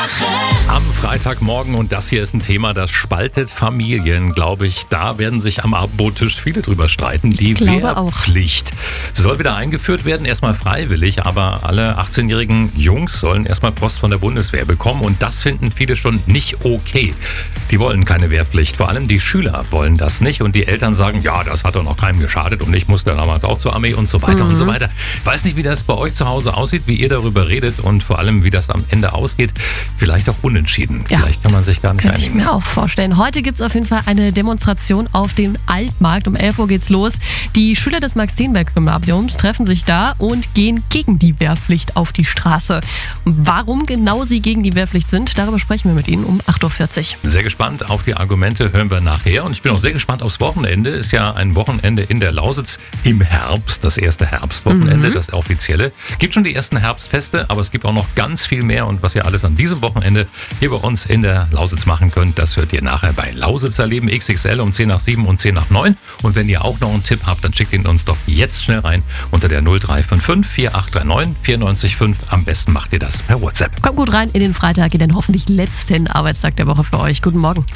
Am Freitagmorgen, und das hier ist ein Thema, das spaltet Familien, glaube ich. Da werden sich am Abendbrottisch viele drüber streiten. Die Wehrpflicht soll wieder eingeführt werden, erstmal freiwillig, aber alle 18-jährigen Jungs sollen erstmal Post von der Bundeswehr bekommen, und das finden viele schon nicht okay. Die wollen keine Wehrpflicht, vor allem die Schüler wollen das nicht, und die Eltern sagen, ja, das hat doch noch keinem geschadet und ich musste damals auch zur Armee und so weiter und so weiter. Weiß nicht, wie das bei euch zu Hause aussieht, wie ihr darüber redet und vor allem, wie das am Ende ausgeht. Vielleicht auch unentschieden. Ja, vielleicht kann man sich gar nicht könnte einigen. ich mir auch vorstellen. Heute gibt es auf jeden Fall eine Demonstration auf dem Altmarkt. Um 11 Uhr geht's los. Die Schüler des Max-Steenberg-Gymnasiums treffen sich da und gehen gegen die Wehrpflicht auf die Straße. Warum genau sie gegen die Wehrpflicht sind, darüber sprechen wir mit ihnen um 8.40 Uhr. Sehr gespannt auf die Argumente, hören wir nachher. Und ich bin auch sehr gespannt aufs Wochenende. Ist ja ein Wochenende in der Lausitz im Herbst, das erste Herbstwochenende, das offizielle. Gibt schon die ersten Herbstfeste, aber es gibt auch noch ganz viel mehr. Und was ihr alles an diesem Wochenende hier bei uns in der Lausitz machen könnt, das hört ihr nachher bei Lausitzer Leben XXL um 10 nach 7 und 10 nach 9. Und wenn ihr auch noch einen Tipp habt, dann schickt ihn uns doch jetzt schnell rein unter der 0355 4839 94,5. Am besten macht ihr das per WhatsApp. Kommt gut rein in den Freitag, in den hoffentlich letzten Arbeitstag der Woche für euch. Guten Morgen.